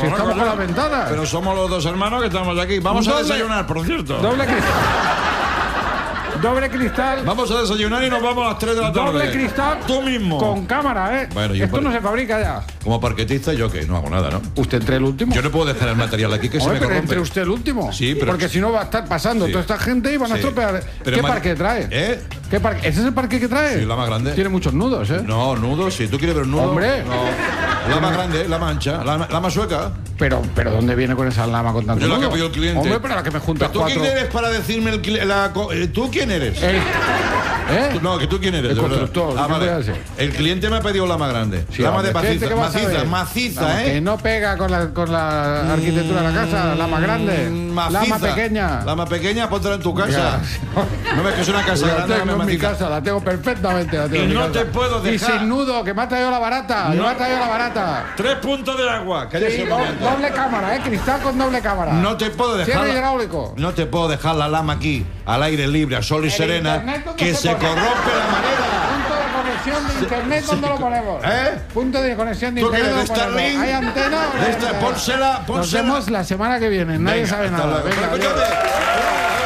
Si estamos con las ventanas. Pero somos los dos hermanos que estamos aquí. Vamos a desayunar, por cierto. Doble cristal. Vamos a desayunar y nos vamos a las 3 de la tarde. Doble cristal. Tú mismo. Con cámara, ¿eh? Bueno, esto no se fabrica ya. Como parquetista, yo que no hago nada, ¿no? ¿Usted entre el último? Yo no puedo dejar el material aquí que se me pero corrompe. entre usted el último. Sí, pero... Porque si no va a estar pasando toda esta gente y van a estropear. Pero ¿Qué parque trae? ¿Qué parque? ¿Ese es el parque que trae? Sí, la más grande. Tiene muchos nudos, ¿eh? No, nudos, si tú quieres ver un nudo. Hombre. No. La más grande, la mancha, la más sueca. Pero ¿dónde viene con esa lama con tanto Yo la nudo? que pidió el cliente. Hombre, pero la que me junta ¿Tú quién eres para decirme ¿tú quién eres? No, que tú quién eres. El constructor. Vale. El cliente me ha pedido la más grande. Lama de maciza, Que no pega con la arquitectura de la casa, la más grande. Lama pequeña. La más pequeña, póntela en tu casa. No ves que es una casa grande. Tengo en mi casa, la tengo perfectamente. Y no te puedo dejar. Y sin nudo, que me ha traído la barata. No. Me ha traído la barata. 3 puntos de agua. Sí, doble cámara, cristal con doble cámara. No te puedo dejar. Cierre hidráulico. No te puedo dejar la lama aquí, al aire libre, a sol y serena, que se corrompe la madera. Punto de conexión de internet, ¿dónde lo ponemos? Punto de conexión de ¿Tú qué internet. eres de Starlink? ¿Hay antena? Pónsela. Nos vemos la semana que viene. Nadie sabe nada. Venga, adiós.